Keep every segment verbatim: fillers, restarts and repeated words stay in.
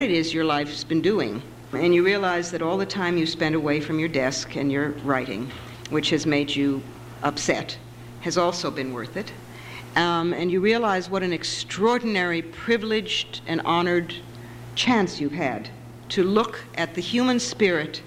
it is your life's been doing. And you realize that all the time you spend away from your desk and your writing, which has made you upset, has also been worth it. Um, and you realize what an extraordinary, privileged, and honored chance you've had to look at the human spirit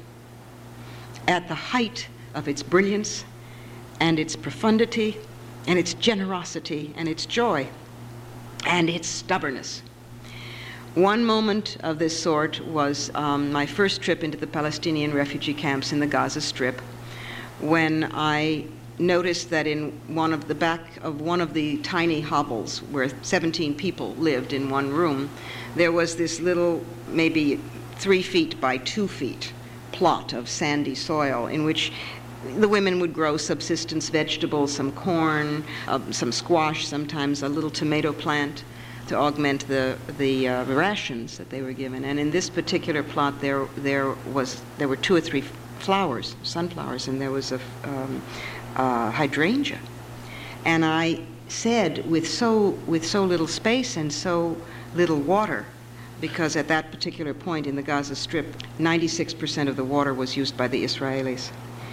at the height of its brilliance and its profundity and its generosity and its joy and its stubbornness. One moment of this sort was um, my first trip into the Palestinian refugee camps in the Gaza Strip, when I noticed that in one of the back of one of the tiny hovels where seventeen people lived in one room, there was this little, maybe three feet by two feet plot of sandy soil in which the women would grow subsistence vegetables, some corn, uh, some squash, sometimes a little tomato plant, to augment the the uh, rations that they were given. And in this particular plot, there there was there were two or three flowers, sunflowers, and there was a um, uh, hydrangea. And I said, with so with so little space and so little water, because at that particular point in the Gaza Strip, ninety-six percent of the water was used by the Israelis,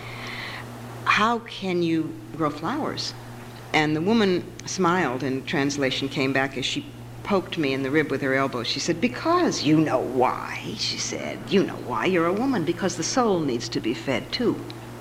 how can you grow flowers? And the woman smiled, and translation came back as she poked me in the rib with her elbow. She said, "Because you know why," she said. "You know why. You're a woman, because the soul needs to be fed too."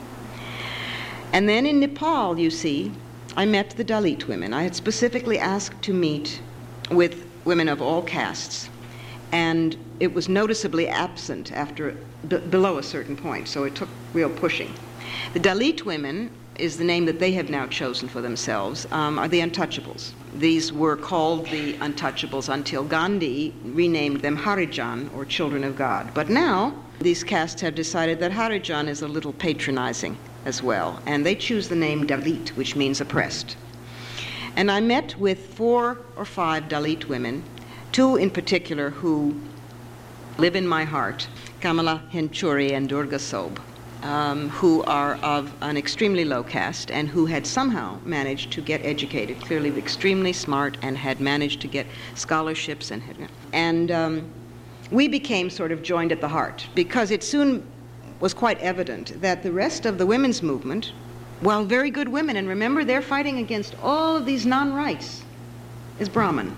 And then in Nepal, you see, I met the Dalit women. I had specifically asked to meet with women of all castes, and it was noticeably absent after b below a certain point, so it took real pushing. The Dalit women is the name that they have now chosen for themselves, um, are the Untouchables. These were called the Untouchables until Gandhi renamed them Harijan, or Children of God. But now, these castes have decided that Harijan is a little patronizing as well, and they choose the name Dalit, which means oppressed. And I met with four or five Dalit women, two in particular who live in my heart, Kamala Henchuri and Durga Sob. Um, who are of an extremely low caste and who had somehow managed to get educated, clearly extremely smart, and had managed to get scholarships. And, had, and um, we became sort of joined at the heart, because it soon was quite evident that the rest of the women's movement, while very good women, and remember they're fighting against all of these non-rights, is Brahmin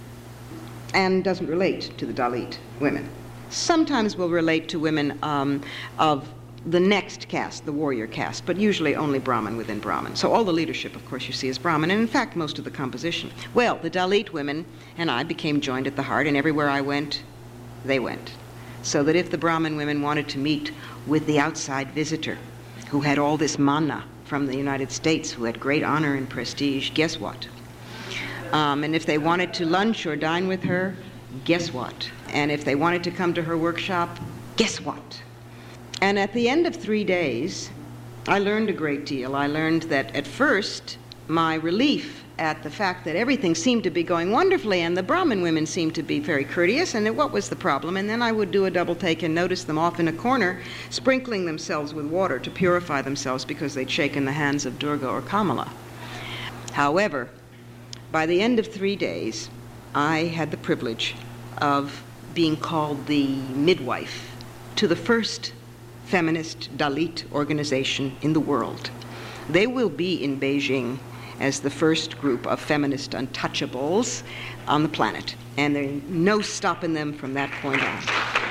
and doesn't relate to the Dalit women. Sometimes will relate to women um, of the next caste, the warrior caste, but usually only Brahmin within Brahmin. So all the leadership, of course, you see is Brahmin, and in fact most of the composition. Well, the Dalit women and I became joined at the heart, and everywhere I went, they went. So that if the Brahmin women wanted to meet with the outside visitor who had all this manna from the United States, who had great honor and prestige, guess what? Um, and if they wanted to lunch or dine with her, guess what? And if they wanted to come to her workshop, guess what? And at the end of three days, I learned a great deal. I learned that at first, my relief at the fact that everything seemed to be going wonderfully and the Brahmin women seemed to be very courteous, and what was the problem? And then I would do a double take and notice them off in a corner, sprinkling themselves with water to purify themselves because they'd shaken the hands of Durga or Kamala. However, by the end of three days, I had the privilege of being called the midwife to the first feminist Dalit organization in the world. They will be in Beijing as the first group of feminist untouchables on the planet, and there's no stopping them from that point on.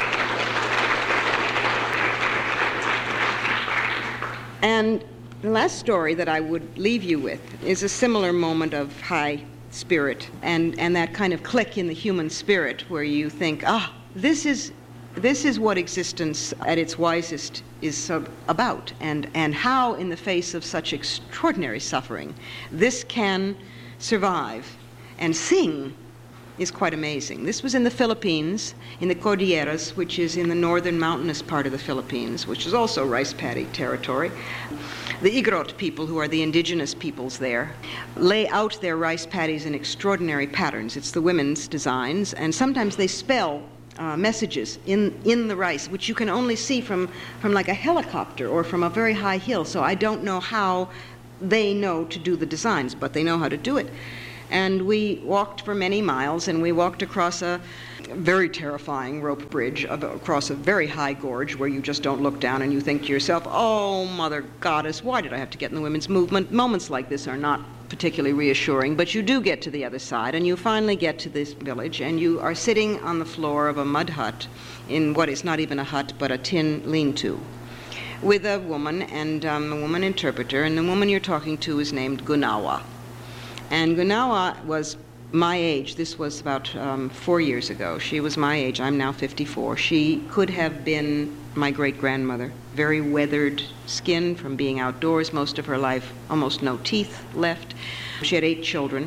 And the last story that I would leave you with is a similar moment of high spirit and, and that kind of click in the human spirit where you think, ah, this is This is what existence at its wisest is sub about, and, and how, in the face of such extraordinary suffering, this can survive and sing is quite amazing. This was in the Philippines, in the Cordilleras, which is in the northern mountainous part of the Philippines, which is also rice paddy territory. The Igorot people, who are the indigenous peoples there, lay out their rice paddies in extraordinary patterns. It's the women's designs, and sometimes they spell Uh, messages in, in the rice, which you can only see from, from like a helicopter or from a very high hill. So I don't know how they know to do the designs, but they know how to do it. And we walked for many miles, and we walked across a very terrifying rope bridge of, across a very high gorge where you just don't look down and you think to yourself, oh, Mother Goddess, why did I have to get in the women's movement? Moments like this are not particularly reassuring, but you do get to the other side, and you finally get to this village, and you are sitting on the floor of a mud hut in what is not even a hut but a tin lean-to, with a woman and um, a woman interpreter, and the woman you're talking to is named Gunawa. And Gunawa was my age. This was about um, four years ago. She was my age. I'm now fifty-four. She could have been my great-grandmother. Very weathered skin from being outdoors most of her life, almost no teeth left. She had eight children.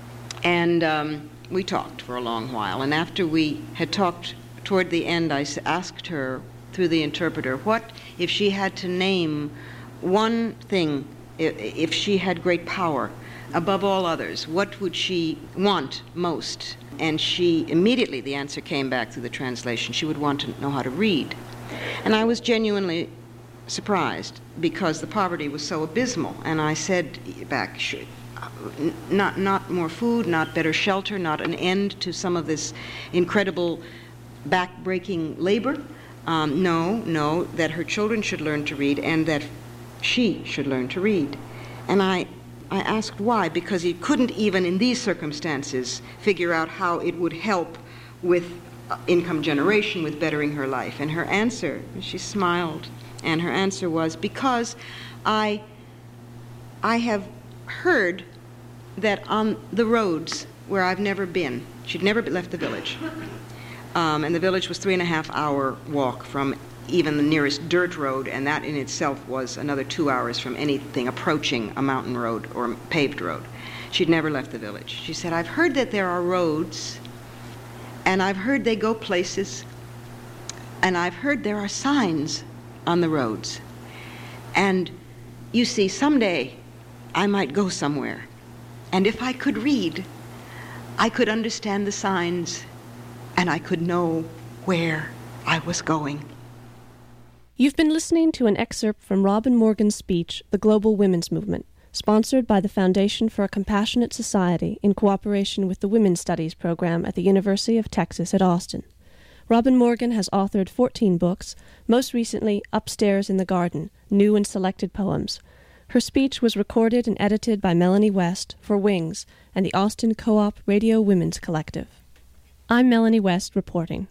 And um, we talked for a long while. And after we had talked toward the end, I asked her through the interpreter, what if she had to name one thing, if she had great power above all others, what would she want most? And she immediately, the answer came back through the translation, she would want to know how to read. And I was genuinely surprised because the poverty was so abysmal. And I said back, not, not more food, not better shelter, not an end to some of this incredible back-breaking labor. Um, no, no, that her children should learn to read and that she should learn to read. And I I asked why, because he couldn't even in these circumstances figure out how it would help with income generation, with bettering her life. And her answer, she smiled, and her answer was, because I, I have heard that on the roads where I've never been, she'd never left the village, um, and the village was three and a half hour walk from even the nearest dirt road, and that in itself was another two hours from anything approaching a mountain road or paved road. She'd never left the village. She said, I've heard that there are roads, and I've heard they go places, and I've heard there are signs on the roads. And you see, someday I might go somewhere, and if I could read, I could understand the signs, and I could know where I was going. You've been listening to an excerpt from Robin Morgan's speech, The Global Women's Movement, sponsored by the Foundation for a Compassionate Society in cooperation with the Women's Studies program at the University of Texas at Austin. Robin Morgan has authored fourteen books, most recently Upstairs in the Garden, New and Selected Poems. Her speech was recorded and edited by Melanie West for Wings and the Austin Co-op Radio Women's Collective. I'm Melanie West reporting.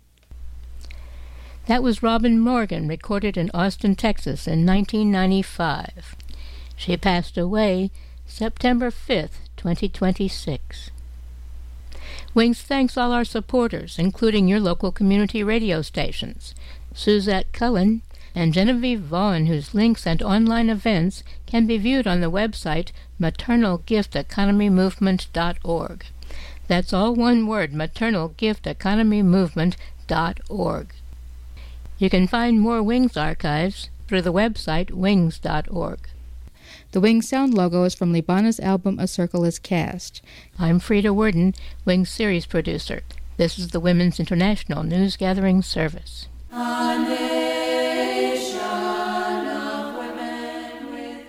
That was Robin Morgan, recorded in Austin, Texas in nineteen ninety-five. She passed away September fifth, twenty twenty-six. Wings thanks all our supporters, including your local community radio stations, Suzette Cullen and Genevieve Vaughn, whose links and online events can be viewed on the website maternal gift economy movement dot org. That's all one word, maternal gift economy movement dot org. You can find more Wings archives through the website wings dot org. The Wings sound logo is from Libana's album A Circle is Cast. I'm Frida Worden, Wings series producer. This is the Women's International News Gathering Service. A nation of women with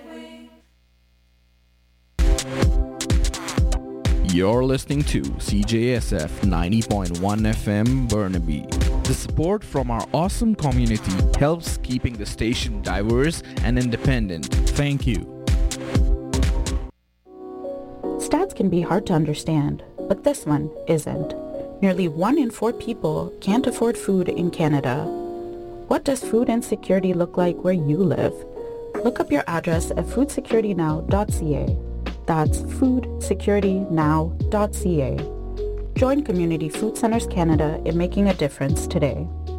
wings. You're listening to C J S F ninety point one F M Burnaby. The support from our awesome community helps keeping the station diverse and independent. Thank you. Stats can be hard to understand, but this one isn't. Nearly one in four people can't afford food in Canada. What does food insecurity look like where you live? Look up your address at food security now dot c a. That's food security now dot c a. Join Community Food Centers Canada in making a difference today.